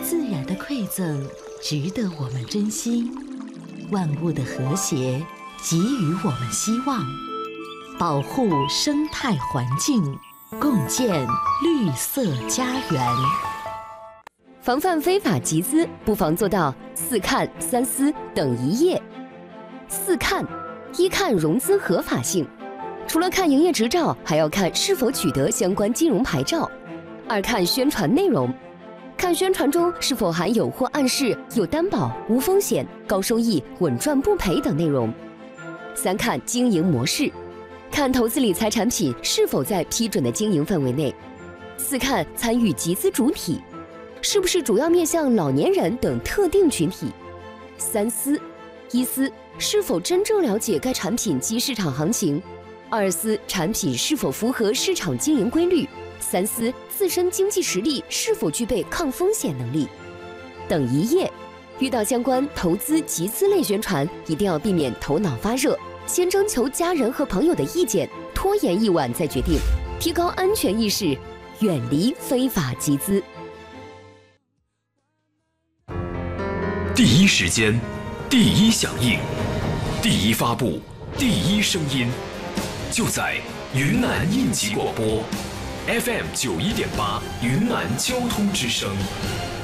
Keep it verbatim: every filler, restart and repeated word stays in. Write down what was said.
自然的馈赠值得我们珍惜，万物的和谐给予我们希望，保护生态环境，共建绿色家园。 防范非法集资，不妨做到四看三思等一业。四看：一看融资合法性，除了看营业执照，还要看是否取得相关金融牌照。二看宣传内容，看宣传中是否含有或暗示有担保、无风险、高收益、稳赚不赔等内容。三看经营模式，看投资理财产品是否在批准的经营范围内。四看参与集资主体，是不是主要面向老年人等特定群体。三思：一思，是否真正了解该产品及市场行情；二思，产品是否符合市场经营规律；三思，自身经济实力是否具备抗风险能力。等一业：遇到相关投资集资类宣传，一定要避免头脑发热，先征求家人和朋友的意见，拖延一晚再决定，提高安全意识，远离非法集资。 第一时间，第一响应，第一发布，第一声音，就在云南应急广播 F M 九一点八云南交通之声。